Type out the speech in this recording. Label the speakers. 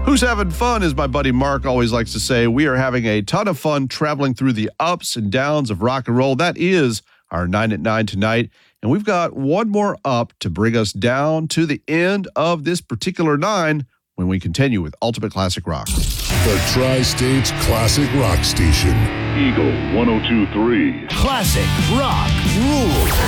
Speaker 1: Who's having fun, as my buddy Mark always likes to say. We are having a ton of fun traveling through the ups and downs of rock and roll. That is our 9 at 9 tonight. And we've got one more up to bring us down to the end of this particular 9 when we continue with Ultimate Classic Rock.
Speaker 2: The Tri-States Classic Rock Station.
Speaker 3: Eagle 102.3.
Speaker 4: Classic Rock rules.